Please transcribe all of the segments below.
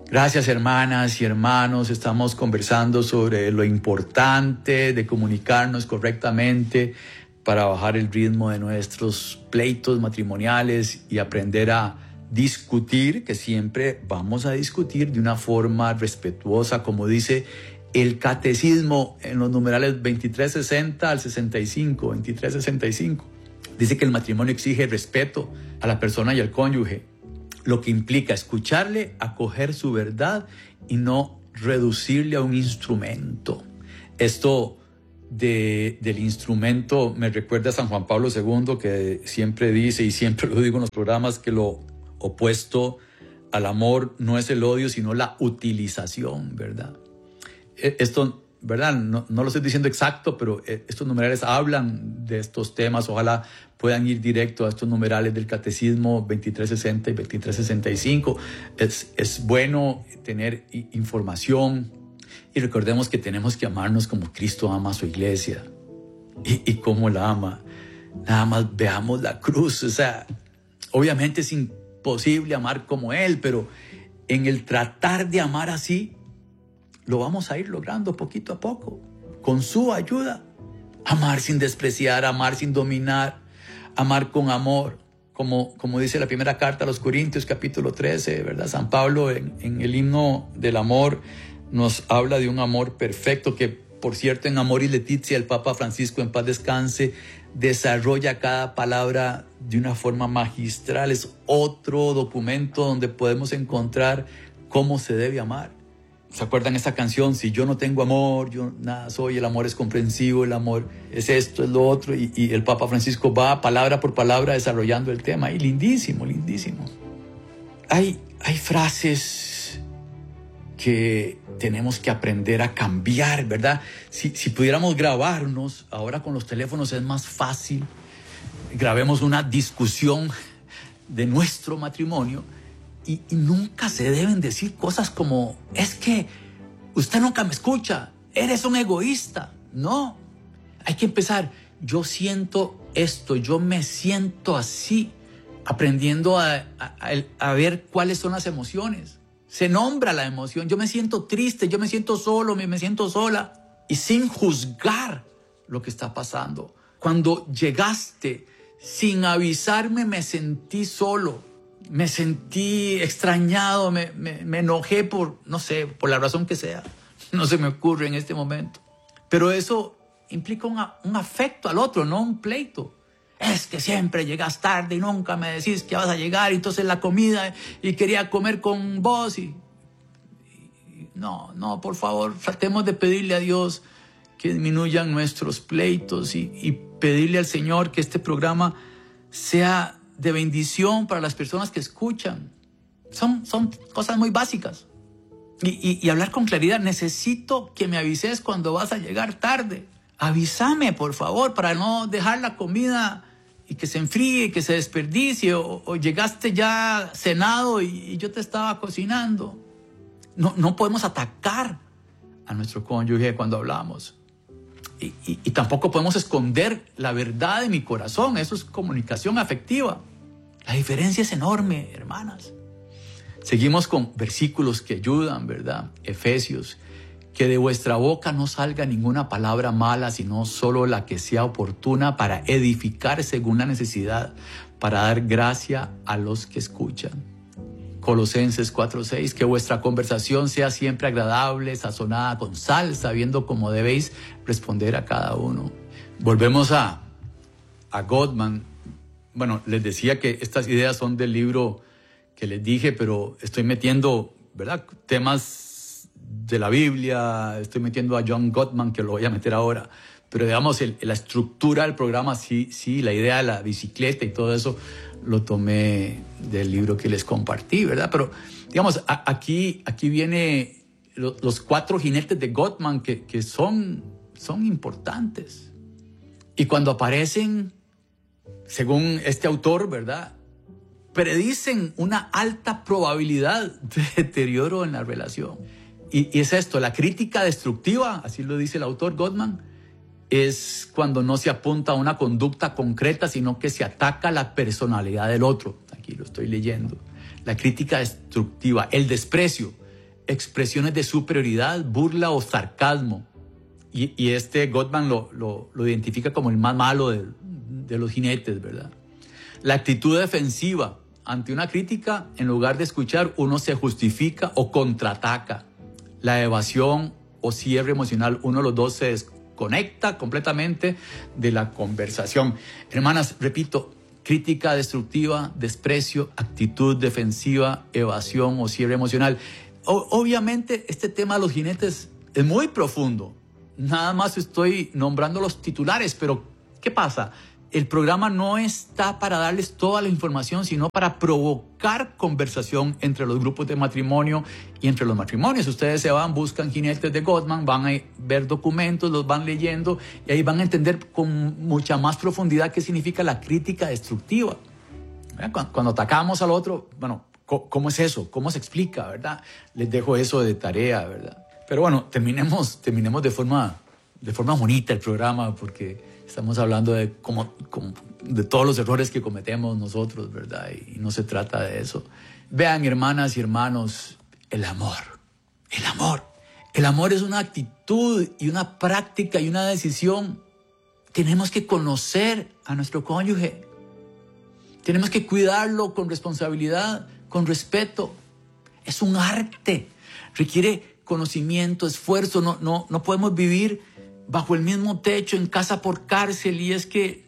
Gracias, hermanas y hermanos. Estamos conversando sobre lo importante de comunicarnos correctamente para bajar el ritmo de nuestros pleitos matrimoniales y aprender a discutir, que siempre vamos a discutir de una forma respetuosa, como dice el catecismo en los numerales 2360 al 65, 2365. Dice que el matrimonio exige respeto a la persona y al cónyuge, lo que implica escucharle, acoger su verdad y no reducirle a un instrumento. Esto del instrumento me recuerda a San Juan Pablo II, que siempre dice, y siempre lo digo en los programas, que lo opuesto al amor no es el odio, sino la utilización, ¿verdad? Esto, ¿verdad? No lo estoy diciendo exacto, pero estos numerales hablan de estos temas. Ojalá puedan ir directo a estos numerales del Catecismo 2360 y 2365. Es bueno tener información y recordemos que tenemos que amarnos como Cristo ama a su iglesia. ¿Y cómo la ama? Nada más veamos la cruz. O sea, obviamente es imposible amar como Él, pero en el tratar de amar así, lo vamos a ir logrando poquito a poco, con su ayuda. Amar sin despreciar, amar sin dominar, amar con amor, como dice la primera carta a los Corintios, capítulo 13, ¿verdad? San Pablo en el himno del amor nos habla de un amor perfecto que, por cierto, en Amoris Laetitia, el Papa Francisco, en paz descanse, desarrolla cada palabra de una forma magistral. Es otro documento donde podemos encontrar cómo se debe amar. ¿Se acuerdan esta canción? Si yo no tengo amor, yo nada soy. El amor es comprensivo, el amor es esto, es lo otro. Y el Papa Francisco va palabra por palabra desarrollando el tema. Y lindísimo, lindísimo. Hay frases que tenemos que aprender a cambiar, ¿verdad? Si pudiéramos grabarnos, ahora con los teléfonos es más fácil. Grabemos una discusión de nuestro matrimonio. Y nunca se deben decir cosas como, es que usted nunca me escucha, eres un egoísta. No, hay que empezar, yo siento esto, yo me siento así, aprendiendo a ver cuáles son las emociones. Se nombra la emoción, yo me siento triste, yo me siento solo, me siento sola, y sin juzgar lo que está pasando. Cuando llegaste, sin avisarme, me sentí solo. Me sentí extrañado, me enojé por, no sé, por la razón que sea. No se me ocurre en este momento. Pero eso implica un afecto al otro, no un pleito. Es que siempre llegas tarde y nunca me decís que vas a llegar. Y entonces la comida y quería comer con vos. No, por favor, tratemos de pedirle a Dios que disminuyan nuestros pleitos y pedirle al Señor que este programa sea de bendición para las personas que escuchan. Son cosas muy básicas. Y hablar con claridad. Necesito que me avises cuando vas a llegar tarde. Avísame, por favor, para no dejar la comida y que se enfríe, que se desperdicie, o llegaste ya cenado y yo te estaba cocinando. No podemos atacar a nuestro cónyuge cuando hablamos. Y tampoco podemos esconder la verdad de mi corazón. Eso es comunicación afectiva. La diferencia es enorme, hermanas. Seguimos con versículos que ayudan, ¿verdad? Efesios, que de vuestra boca no salga ninguna palabra mala, sino solo la que sea oportuna para edificar según la necesidad, para dar gracia a los que escuchan. Colosenses 4:6, que vuestra conversación sea siempre agradable, sazonada con sal, sabiendo cómo debéis responder a cada uno. Volvemos a Gottman. Bueno, les decía que estas ideas son del libro que les dije, pero estoy metiendo, ¿verdad?, temas de la Biblia, estoy metiendo a John Gottman, que lo voy a meter ahora. Pero digamos, la estructura del programa, sí, la idea de la bicicleta y todo eso, lo tomé del libro que les compartí, ¿verdad? Pero, digamos, aquí viene los 4 jinetes de Gottman que son importantes. Y cuando aparecen, según este autor, ¿verdad?, predicen una alta probabilidad de deterioro en la relación. Y es esto, la crítica destructiva, así lo dice el autor Gottman, es cuando no se apunta a una conducta concreta, sino que se ataca la personalidad del otro. Aquí lo estoy leyendo. La crítica destructiva, el desprecio, expresiones de superioridad, burla o sarcasmo. Y Gottman lo identifica como el más malo de los jinetes, ¿verdad? La actitud defensiva. Ante una crítica, en lugar de escuchar, uno se justifica o contraataca. La evasión o cierre emocional, uno de los dos se desconecta completamente de la conversación. Hermanas, repito, crítica destructiva, desprecio, actitud defensiva, evasión o cierre emocional. Obviamente, este tema de los jinetes es muy profundo. Nada más estoy nombrando los titulares, pero ¿qué pasa? El programa no está para darles toda la información, sino para provocar conversación entre los grupos de matrimonio y entre los matrimonios. Ustedes se van, buscan jinetes de Gottman, van a ver documentos, los van leyendo y ahí van a entender con mucha más profundidad qué significa la crítica destructiva. Cuando atacamos al otro, bueno, ¿cómo es eso? ¿Cómo se explica, verdad? Les dejo eso de tarea, ¿verdad? Pero bueno, terminemos de forma bonita el programa, porque estamos hablando de todos los errores que cometemos nosotros, ¿verdad? Y no se trata de eso. Vean, hermanas y hermanos, el amor. El amor. El amor es una actitud y una práctica y una decisión. Tenemos que conocer a nuestro cónyuge. Tenemos que cuidarlo con responsabilidad, con respeto. Es un arte. Requiere conocimiento, esfuerzo. No podemos vivir bajo el mismo techo, en casa por cárcel. Y es que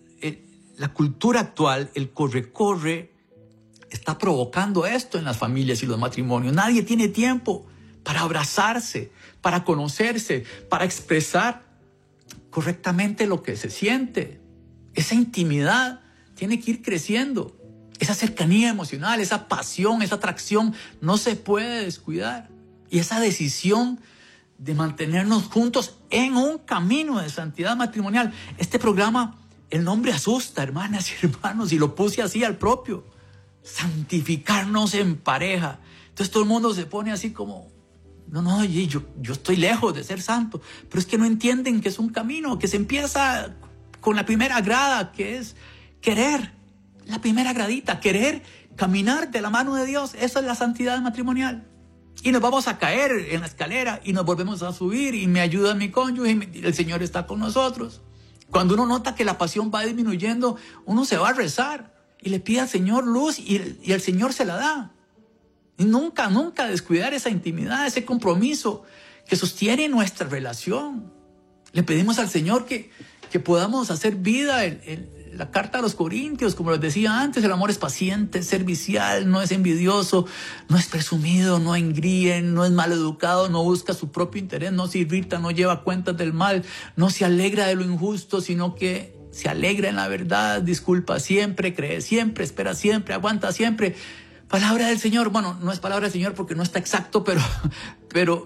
la cultura actual, el corre-corre, está provocando esto en las familias y los matrimonios. Nadie tiene tiempo para abrazarse, para conocerse, para expresar correctamente lo que se siente. Esa intimidad tiene que ir creciendo. Esa cercanía emocional, esa pasión, esa atracción no se puede descuidar. Y esa decisión de mantenernos juntos en un camino de santidad matrimonial. Este programa, el nombre asusta, hermanas y hermanos, y lo puse así al propio. Santificarnos en pareja. Entonces todo el mundo se pone así como, no, yo estoy lejos de ser santo. Pero es que no entienden que es un camino, que se empieza con la primera grada, que es querer. La primera gradita, querer caminar de la mano de Dios. Esa es la santidad matrimonial. Y nos vamos a caer en la escalera y nos volvemos a subir y me ayuda mi cónyuge y el Señor está con nosotros. Cuando uno nota que la pasión va disminuyendo, uno se va a rezar y le pide al Señor luz y el Señor se la da. Y nunca descuidar esa intimidad, ese compromiso que sostiene nuestra relación. Le pedimos al Señor que podamos hacer vida la carta a los Corintios, como les decía antes. El amor es paciente, es servicial, no es envidioso, no es presumido, no engríe, no es maleducado, no busca su propio interés, no se irrita, no lleva cuentas del mal, no se alegra de lo injusto, sino que se alegra en la verdad, disculpa siempre, cree siempre, espera siempre, aguanta siempre. Palabra del Señor. Bueno, no es palabra del Señor porque no está exacto, pero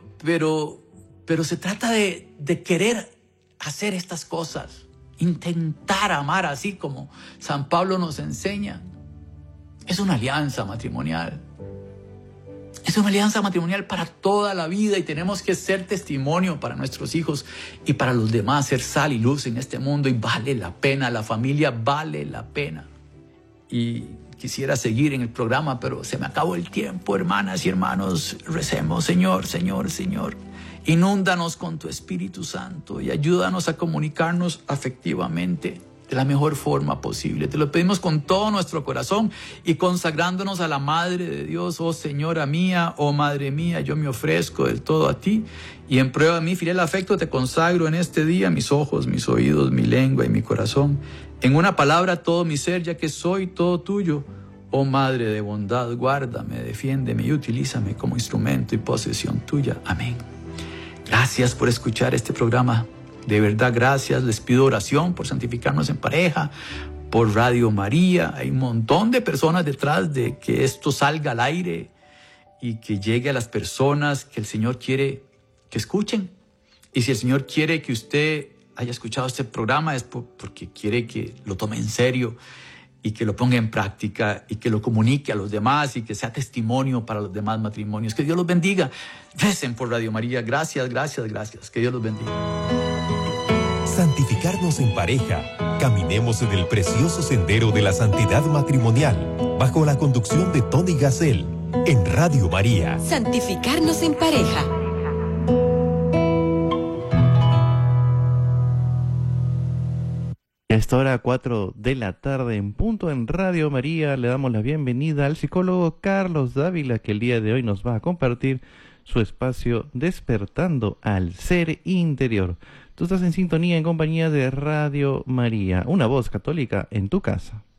se trata de querer hacer estas cosas. Intentar amar así como San Pablo nos enseña. Es una alianza matrimonial. Es una alianza matrimonial para toda la vida y tenemos que ser testimonio para nuestros hijos y para los demás, ser sal y luz en este mundo, y vale la pena, la familia vale la pena. Y quisiera seguir en el programa, pero se me acabó el tiempo, hermanas y hermanos. Recemos, Señor, Señor, Señor. Inúndanos con tu Espíritu Santo y ayúdanos a comunicarnos afectivamente de la mejor forma posible. Te lo pedimos con todo nuestro corazón y consagrándonos a la Madre de Dios. Oh Señora mía, oh Madre mía, yo me ofrezco del todo a ti y en prueba de mi fiel afecto te consagro en este día mis ojos, mis oídos, mi lengua y mi corazón. En una palabra todo mi ser, ya que soy todo tuyo. Oh Madre de bondad, guárdame, defiéndeme y utilízame como instrumento y posesión tuya. Amén. Gracias por escuchar este programa. De verdad, gracias. Les pido oración por santificarnos en pareja, por Radio María. Hay un montón de personas detrás de que esto salga al aire y que llegue a las personas que el Señor quiere que escuchen. Y si el Señor quiere que usted haya escuchado este programa, es porque quiere que lo tome en serio y que lo ponga en práctica y que lo comunique a los demás y que sea testimonio para los demás matrimonios. Que Dios los bendiga. Recen por Radio María. Gracias, gracias, gracias. Que Dios los bendiga. Santificarnos en pareja. Caminemos en el precioso sendero de la santidad matrimonial bajo la conducción de Tony Gassel. en Radio María. Santificarnos en pareja. A esta hora, 4 de la tarde en punto en Radio María, le damos la bienvenida al psicólogo Carlos Dávila, que el día de hoy nos va a compartir su espacio Despertando al Ser Interior. Tú estás en sintonía en compañía de Radio María, una voz católica en tu casa.